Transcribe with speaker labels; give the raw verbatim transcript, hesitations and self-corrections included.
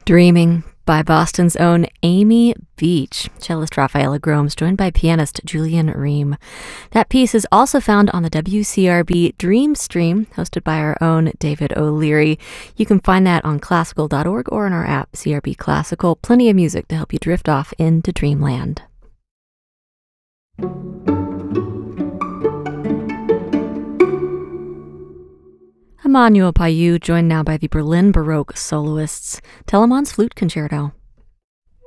Speaker 1: Dreaming by Boston's own Amy Beach. Cellist Rafaela Gromes, joined by pianist Julian Ream. That piece is also found on the W C R B Dream Stream, hosted by our own David O'Leary. You can find that on classical dot org or in our app, C R B Classical. Plenty of music to help you drift off into dreamland. Emmanuel Payou, joined now by the Berlin Baroque soloists. Telemann's Flute Concerto.